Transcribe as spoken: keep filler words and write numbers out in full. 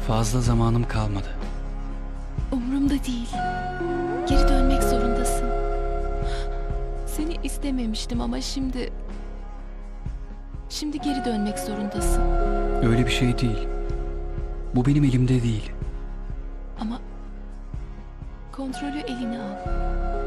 Fazla zamanım kalmadı. Umurumda değil. Geri dönmek zorundasın. Seni istememiştim ama şimdi... Şimdi geri dönmek zorundasın. Öyle bir şey değil. Bu benim elimde değil. Ama kontrolü eline al.